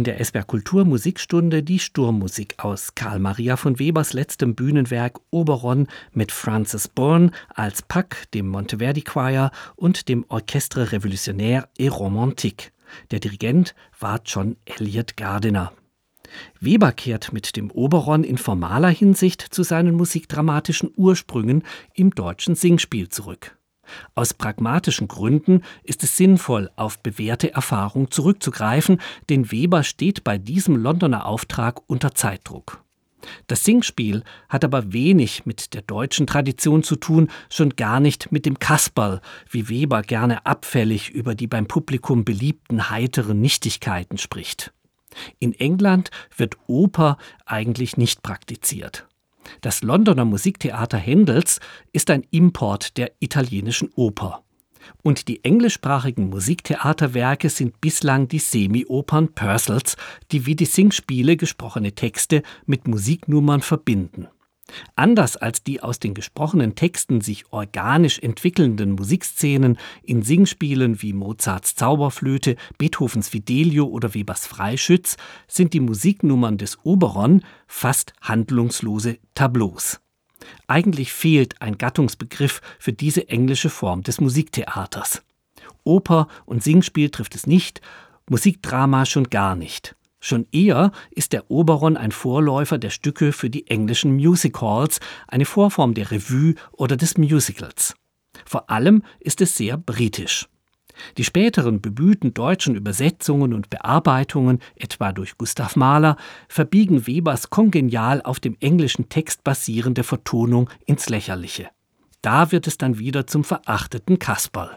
In der SWR Kultur Musikstunde die Sturmmusik aus Karl Maria von Webers letztem Bühnenwerk Oberon mit Francis Bourne als Pack, dem Monteverdi Choir und dem Orchestre Révolutionnaire et Romantique. Der Dirigent war John Elliott Gardiner. Weber kehrt mit dem Oberon in formaler Hinsicht zu seinen musikdramatischen Ursprüngen im deutschen Singspiel zurück. Aus pragmatischen Gründen ist es sinnvoll, auf bewährte Erfahrung zurückzugreifen, denn Weber steht bei diesem Londoner Auftrag unter Zeitdruck. Das Singspiel hat aber wenig mit der deutschen Tradition zu tun, schon gar nicht mit dem Kasperl, wie Weber gerne abfällig über die beim Publikum beliebten heiteren Nichtigkeiten spricht. In England wird Oper eigentlich nicht praktiziert. Das Londoner Musiktheater Händels ist ein Import der italienischen Oper. Und die englischsprachigen Musiktheaterwerke sind bislang die Semi-Opern Purcells, die wie die Singspiele gesprochene Texte mit Musiknummern verbinden. Anders als die aus den gesprochenen Texten sich organisch entwickelnden Musikszenen in Singspielen wie Mozarts Zauberflöte, Beethovens Fidelio oder Webers Freischütz sind die Musiknummern des Oberon fast handlungslose Tableaus. Eigentlich fehlt ein Gattungsbegriff für diese englische Form des Musiktheaters. Oper und Singspiel trifft es nicht, Musikdrama schon gar nicht. Schon eher ist der Oberon ein Vorläufer der Stücke für die englischen Music Halls, eine Vorform der Revue oder des Musicals. Vor allem ist es sehr britisch. Die späteren bemühten deutschen Übersetzungen und Bearbeitungen, etwa durch Gustav Mahler, verbiegen Webers kongenial auf dem englischen Text basierende Vertonung ins Lächerliche. Da wird es dann wieder zum verachteten Kasperl.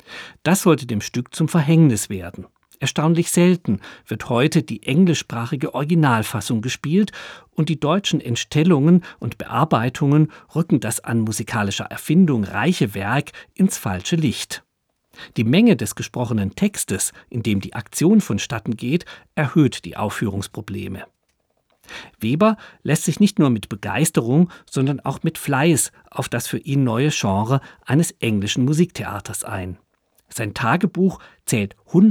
Das sollte dem Stück zum Verhängnis werden. Erstaunlich selten wird heute die englischsprachige Originalfassung gespielt und die deutschen Entstellungen und Bearbeitungen rücken das an musikalischer Erfindung reiche Werk ins falsche Licht. Die Menge des gesprochenen Textes, in dem die Aktion vonstatten geht, erhöht die Aufführungsprobleme. Weber lässt sich nicht nur mit Begeisterung, sondern auch mit Fleiß auf das für ihn neue Genre eines englischen Musiktheaters ein. Sein Tagebuch zählt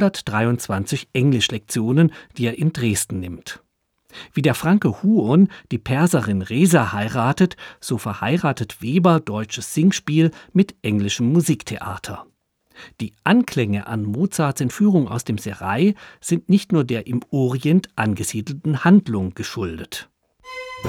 123 Englischlektionen, die er in Dresden nimmt. Wie der Franke Huon die Perserin Resa heiratet, so verheiratet Weber deutsches Singspiel mit englischem Musiktheater. Die Anklänge an Mozarts Entführung aus dem Serail sind nicht nur der im Orient angesiedelten Handlung geschuldet.